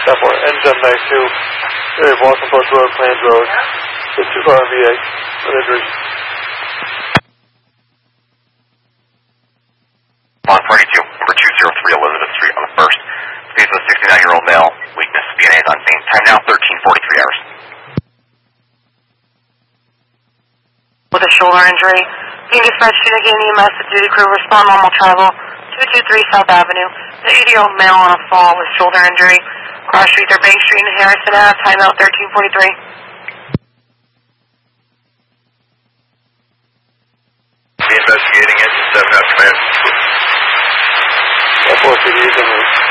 10-4, N792, area of Boston Post Road, Plains Road, 625 VA, with injuries. On 42, number 203 Elizabeth Street on the 1st. Case of a 69-year-old male, weakness, DNA is on scene. Time now 13:43 hours. With a shoulder injury, being dispatched to Again EMS, the duty crew respond normal travel, 223 South Avenue. The 80-year-old male on a fall with shoulder injury. Cross Street or Bay Street in Harrison Ave, timeout 13:43. Investigating it, 7 out command. 10-4,